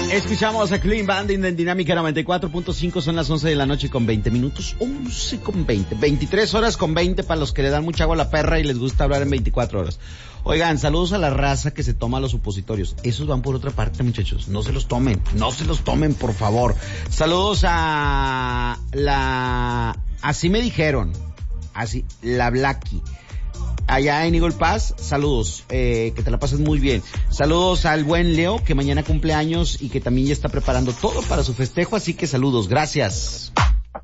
Escuchamos a Clean Banding en Dinámica 94.5, son las 11 de la noche con 20 minutos, 11 con 20, 23 horas con 20 para los que le dan mucha agua a la perra y les gusta hablar en 24 horas. Oigan, saludos a la raza que se toma los supositorios. Esos van por otra parte, muchachos. No se los tomen, por favor. Saludos a así me dijeron, así, la Blacky. Allá en Eagle Pass, saludos, que te la pases muy bien. Saludos al buen Leo, que mañana cumple años y que también ya está preparando todo para su festejo, así que saludos, gracias.